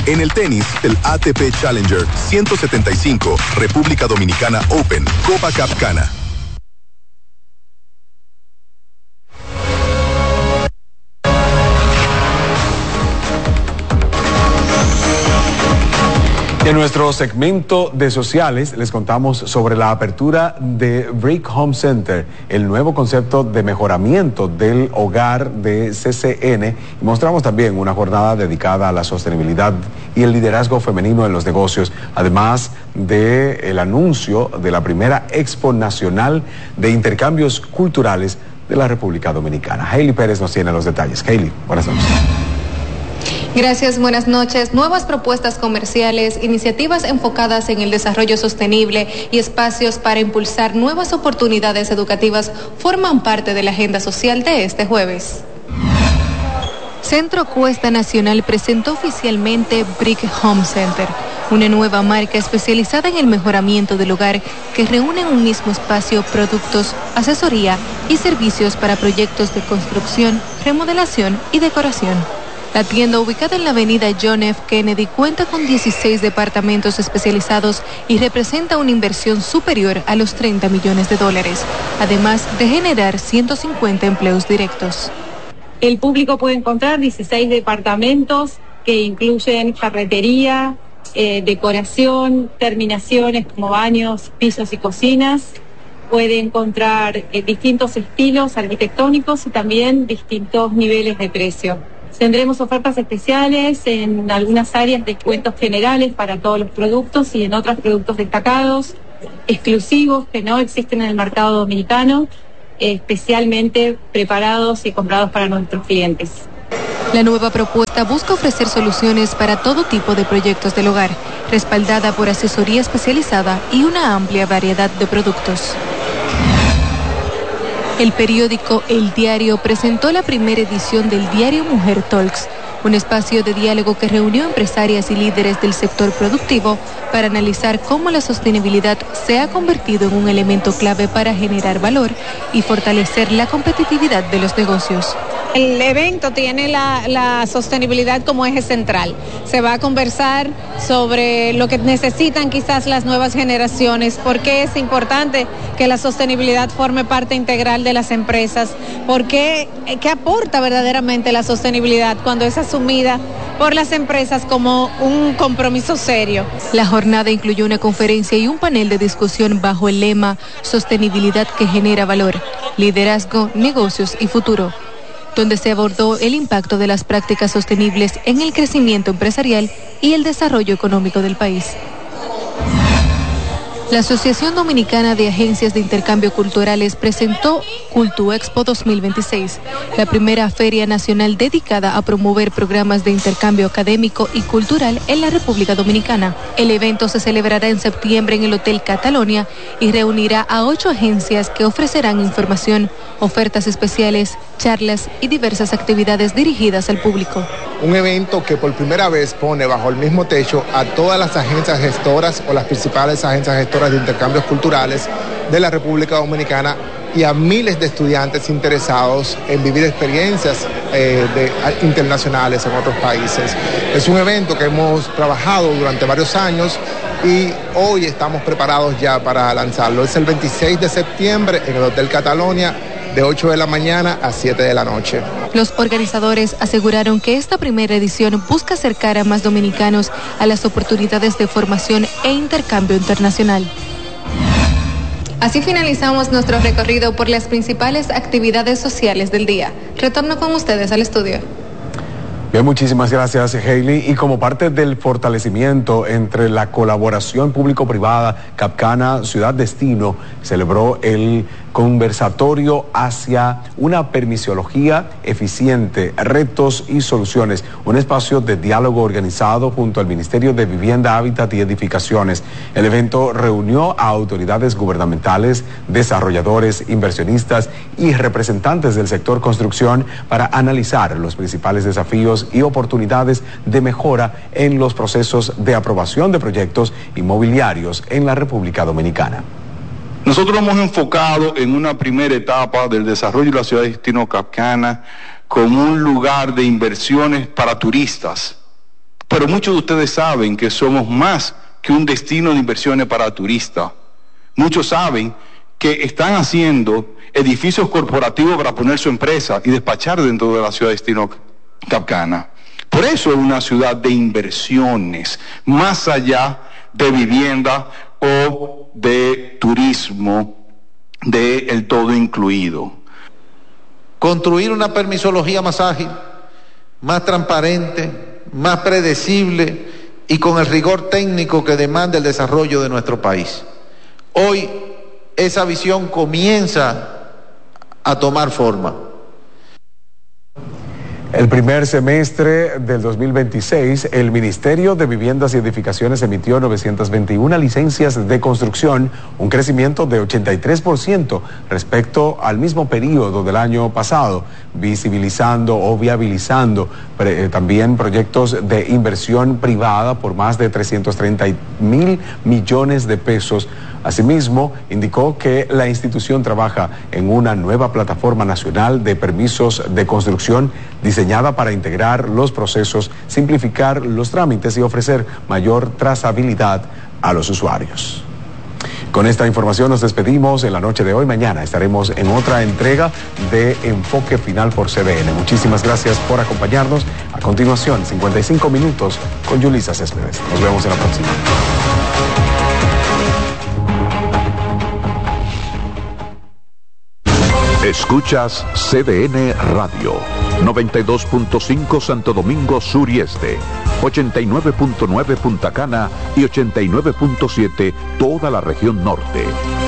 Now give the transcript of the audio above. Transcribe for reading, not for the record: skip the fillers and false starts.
En el tenis, el ATP Challenger 175, República Dominicana Open, Copa Capcana. En nuestro segmento de sociales les contamos sobre la apertura de Brick Home Center, el nuevo concepto de mejoramiento del hogar de CCN, y mostramos también una jornada dedicada a la sostenibilidad y el liderazgo femenino en los negocios, además del anuncio de la primera Expo Nacional de Intercambios Culturales de la República Dominicana. Hailey Pérez nos tiene los detalles. Hailey, buenas noches. Gracias, buenas noches. Nuevas propuestas comerciales, iniciativas enfocadas en el desarrollo sostenible y espacios para impulsar nuevas oportunidades educativas forman parte de la agenda social de este jueves. Centro Cuesta Nacional presentó oficialmente Brick Home Center, una nueva marca especializada en el mejoramiento del hogar que reúne en un mismo espacio productos, asesoría y servicios para proyectos de construcción, remodelación y decoración. La tienda, ubicada en la avenida John F. Kennedy, cuenta con 16 departamentos especializados y representa una inversión superior a los $30 millones, además de generar 150 empleos directos. El público puede encontrar 16 departamentos que incluyen ferretería, decoración, terminaciones como baños, pisos y cocinas. Puede encontrar distintos estilos arquitectónicos y también distintos niveles de precio. Tendremos ofertas especiales en algunas áreas, descuentos generales para todos los productos y en otros productos destacados, exclusivos que no existen en el mercado dominicano, especialmente preparados y comprados para nuestros clientes. La nueva propuesta busca ofrecer soluciones para todo tipo de proyectos del hogar, respaldada por asesoría especializada y una amplia variedad de productos. El periódico El Diario presentó la primera edición del diario Mujer Talks, un espacio de diálogo que reunió empresarias y líderes del sector productivo para analizar cómo la sostenibilidad se ha convertido en un elemento clave para generar valor y fortalecer la competitividad de los negocios. El evento tiene la sostenibilidad como eje central. Se va a conversar sobre lo que necesitan quizás las nuevas generaciones, por qué es importante que la sostenibilidad forme parte integral de las empresas, qué aporta verdaderamente la sostenibilidad cuando es asumida por las empresas como un compromiso serio. La jornada incluyó una conferencia y un panel de discusión bajo el lema Sostenibilidad que genera valor, liderazgo, negocios y futuro, donde se abordó el impacto de las prácticas sostenibles en el crecimiento empresarial y el desarrollo económico del país. La Asociación Dominicana de Agencias de Intercambio Culturales presentó Cultuexpo 2026, la primera feria nacional dedicada a promover programas de intercambio académico y cultural en la República Dominicana. El evento se celebrará en septiembre en el Hotel Catalonia y reunirá a 8 agencias que ofrecerán información, ofertas especiales, charlas y diversas actividades dirigidas al público. Un evento que por primera vez pone bajo el mismo techo a todas las agencias gestoras o las principales agencias gestoras de intercambios culturales de la República Dominicana y a miles de estudiantes interesados en vivir experiencias internacionales en otros países. Es un evento que hemos trabajado durante varios años y hoy estamos preparados ya para lanzarlo. Es el 26 de septiembre en el Hotel Catalonia, de 8 de la mañana a 7 de la noche. Los organizadores aseguraron que esta primera edición busca acercar a más dominicanos a las oportunidades de formación e intercambio internacional. Así finalizamos nuestro recorrido por las principales actividades sociales del día. Retorno con ustedes al estudio. Bien, muchísimas gracias, Hailey. Y como parte del fortalecimiento entre la colaboración público-privada, Capcana Ciudad Destino celebró el conversatorio hacia una permisología eficiente, retos y soluciones, un espacio de diálogo organizado junto al Ministerio de Vivienda, Hábitat y Edificaciones. El evento reunió a autoridades gubernamentales, desarrolladores, inversionistas y representantes del sector construcción para analizar los principales desafíos y oportunidades de mejora en los procesos de aprobación de proyectos inmobiliarios en la República Dominicana. Nosotros hemos enfocado en una primera etapa del desarrollo de la ciudad de destino Capcana como un lugar de inversiones para turistas pero muchos de ustedes saben que somos más que un destino de inversiones para turistas. Muchos saben que están haciendo edificios corporativos para poner su empresa y despachar dentro de la ciudad de destino Capcana. Por eso es una ciudad de inversiones, más allá de vivienda o de turismo, de el todo incluido. Construir una permisología más ágil, más transparente, más predecible y con el rigor técnico que demanda el desarrollo de nuestro país. Hoy esa visión comienza a tomar forma. El primer semestre del 2026, el Ministerio de Viviendas y Edificaciones emitió 921 licencias de construcción, un crecimiento de 83% respecto al mismo periodo del año pasado, visibilizando o viabilizando también proyectos de inversión privada por más de 330.000 millones de pesos. Asimismo, indicó que la institución trabaja en una nueva plataforma nacional de permisos de construcción diseñada para integrar los procesos, simplificar los trámites y ofrecer mayor trazabilidad a los usuarios. Con esta información nos despedimos en la noche de hoy. Mañana estaremos en otra entrega de Enfoque Final por CDN. Muchísimas gracias por acompañarnos. A continuación, 55 minutos con Yulisa Céspedes. Nos vemos en la próxima. Escuchas CDN Radio, 92.5 Santo Domingo Sur y Este, 89.9 Punta Cana y 89.7 toda la región norte.